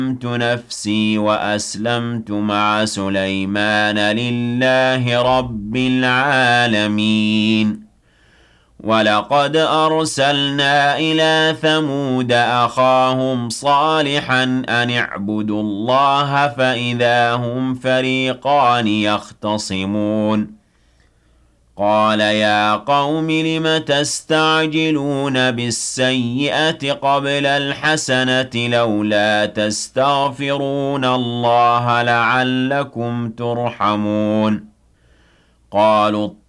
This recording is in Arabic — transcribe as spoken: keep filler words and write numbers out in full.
نفسي وأسلمت مع سليمان لله رب العالمين ولقد أرسلنا إلى ثمود أخاهم صالحا أن اعبدوا الله فإذا هم فريقان يختصمون قال يا قوم لم تستعجلون بالسيئة قبل الحسنة لولا تستغفرون الله لعلكم ترحمون قالوا